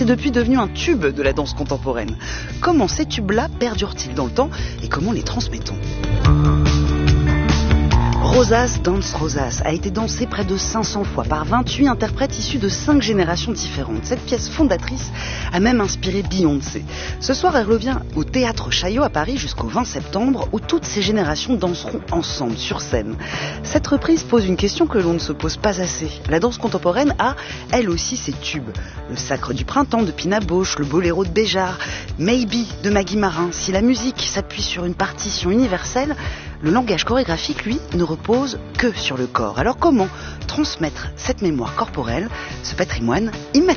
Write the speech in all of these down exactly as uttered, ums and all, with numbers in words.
depuis devenu un tube de la danse contemporaine. Comment ces tubes-là perdurent-ils dans le temps et comment les transmettons ? Rosas Dance Rosas a été dansée près de cinq cents fois par vingt-huit interprètes issus de cinq générations différentes. Cette pièce fondatrice a même inspiré Beyoncé. Ce soir, elle revient au Théâtre Chaillot à Paris jusqu'au vingt septembre où toutes ces générations danseront ensemble sur scène. Cette reprise pose une question que l'on ne se pose pas assez. La danse contemporaine a, elle aussi, ses tubes. Le Sacre du Printemps de Pina Bausch, le Boléro de Béjart, Maybe de Maggie Marin. Si la musique s'appuie sur une partition universelle, le langage chorégraphique, lui, ne repose que sur le corps. Alors comment transmettre cette mémoire corporelle, ce patrimoine immatériel ?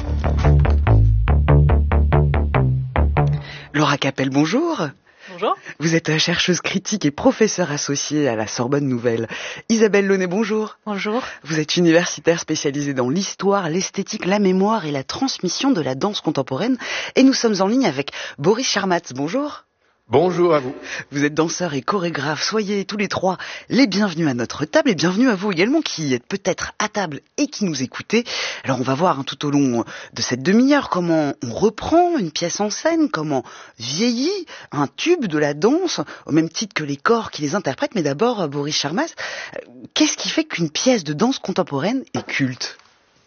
Laura Capel, bonjour. Bonjour. Vous êtes chercheuse critique et professeure associée à la Sorbonne Nouvelle. Isabelle Launay, bonjour. Bonjour. Vous êtes universitaire spécialisée dans l'histoire, l'esthétique, la mémoire et la transmission de la danse contemporaine. Et nous sommes en ligne avec Boris Charmatz, bonjour. Bonjour à vous. Vous êtes danseur et chorégraphe. Soyez tous les trois les bienvenus à notre table et bienvenue à vous également qui êtes peut-être à table et qui nous écoutez. Alors on va voir hein, tout au long de cette demi-heure comment on reprend une pièce en scène, comment vieillit un tube de la danse au même titre que les corps qui les interprètent. Mais d'abord, Boris Charmatz, qu'est-ce qui fait qu'une pièce de danse contemporaine est culte ?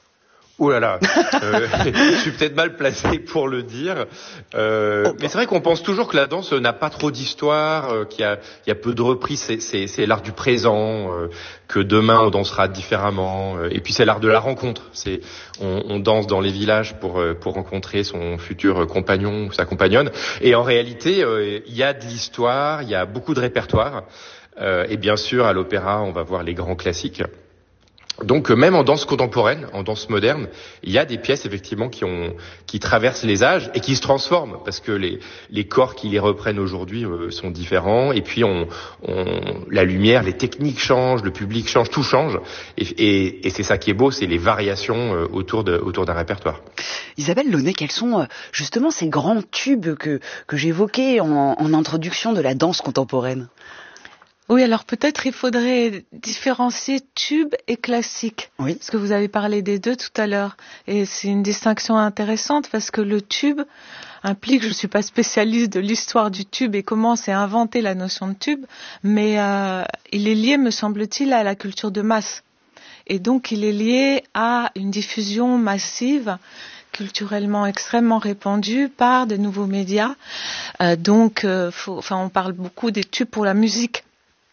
Ouh là là, euh, je suis peut-être mal placé pour le dire, euh, oh, mais c'est vrai qu'on pense toujours que la danse n'a pas trop d'histoire, euh, qu'il y a, il y a peu de reprises, c'est, c'est, c'est l'art du présent, euh, que demain on dansera différemment, euh, et puis c'est l'art de la rencontre. C'est, on, on danse dans les villages pour euh, pour rencontrer son futur compagnon ou sa compagnonne, et en réalité euh, il y a de l'histoire, il y a beaucoup de répertoire, euh, et bien sûr à l'opéra on va voir les grands classiques. Donc même en danse contemporaine, en danse moderne, il y a des pièces effectivement qui ont qui traversent les âges et qui se transforment parce que les les corps qui les reprennent aujourd'hui euh, sont différents et puis on, on la lumière, les techniques changent, le public change, tout change et, et, et c'est ça qui est beau, c'est les variations euh, autour de autour d'un répertoire. Isabelle Launay, quels sont justement ces grands tubes que que j'évoquais en, en introduction de la danse contemporaine ? Oui, alors peut-être il faudrait différencier tube et classique. Oui. Parce que vous avez parlé des deux tout à l'heure. Et c'est une distinction intéressante parce que le tube implique, je ne suis pas spécialiste de l'histoire du tube et comment s'est inventé la notion de tube, mais euh, il est lié, me semble-t-il, à la culture de masse. Et donc il est lié à une diffusion massive culturellement extrêmement répandue par de nouveaux médias. Euh, donc, euh, faut, enfin, on parle beaucoup des tubes pour la musique.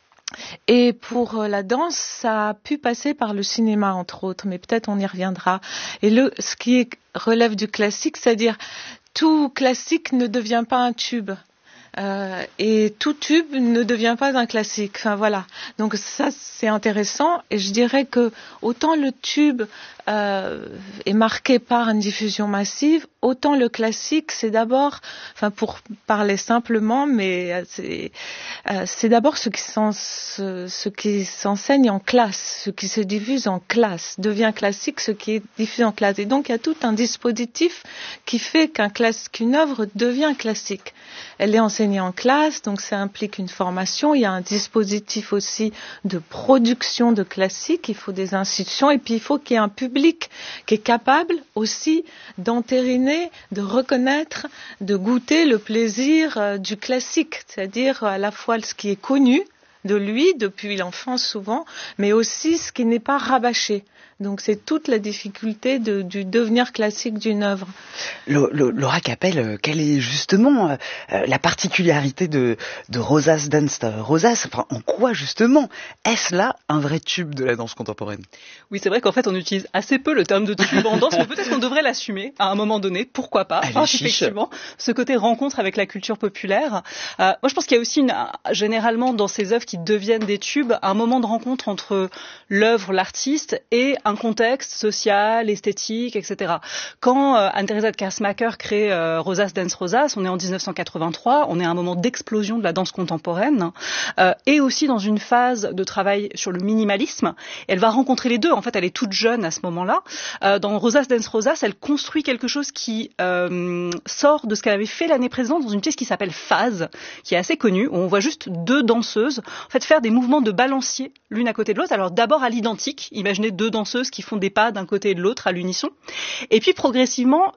Et pour la danse, ça a pu passer par le cinéma, entre autres, mais peut-être on y reviendra. Et le, ce qui est, relève du classique, c'est-à-dire tout classique ne devient pas un tube. Euh, et tout tube ne devient pas un classique. Enfin voilà. Donc ça c'est intéressant. Et je dirais que autant le tube euh, est marqué par une diffusion massive, autant le classique c'est d'abord, enfin pour parler simplement, mais c'est, euh, c'est d'abord ce qui, s'en, ce, ce qui s'enseigne en classe, ce qui se diffuse en classe devient classique, ce qui est diffusé en classe. Et donc il y a tout un dispositif qui fait qu'un classe, qu'une œuvre devient classique. Elle est enseignée en classe, donc ça implique une formation. Il y a un dispositif aussi de production de classiques. Il faut des institutions et puis il faut qu'il y ait un public qui est capable aussi d'entériner, de reconnaître, de goûter le plaisir du classique, c'est-à-dire à la fois ce qui est connu de lui depuis l'enfance souvent, mais aussi ce qui n'est pas rabâché. Donc c'est toute la difficulté de, du devenir classique d'une œuvre. Laura Capel, quelle est justement euh, la particularité de, de Rosas Dance Rosas, enfin, en quoi justement est-ce là un vrai tube de la danse contemporaine ? Oui, c'est vrai qu'en fait on utilise assez peu le terme de tube en danse, mais peut-être qu'on devrait l'assumer à un moment donné, pourquoi pas. Allez, hein, chiche. Effectivement, ce côté rencontre avec la culture populaire. Euh, moi je pense qu'il y a aussi une, généralement dans ces œuvres qui deviennent des tubes, un moment de rencontre entre l'œuvre, l'artiste et un contexte social, esthétique, et cetera. Quand euh, Anne-Theresa de Kersmacher crée euh, Rosas Dance Rosas, on est en dix-neuf cent quatre-vingt-trois, on est à un moment d'explosion de la danse contemporaine, euh, et aussi dans une phase de travail sur le minimalisme. Elle va rencontrer les deux. En fait, elle est toute jeune à ce moment-là. Euh, dans Rosas Dance Rosas, elle construit quelque chose qui euh, sort de ce qu'elle avait fait l'année précédente dans une pièce qui s'appelle Phase, qui est assez connue, où on voit juste deux danseuses en fait faire des mouvements de balancier l'une à côté de l'autre. Alors d'abord à l'identique, imaginez deux danseuses qui font des pas d'un côté et de l'autre à l'unisson. Et puis progressivement,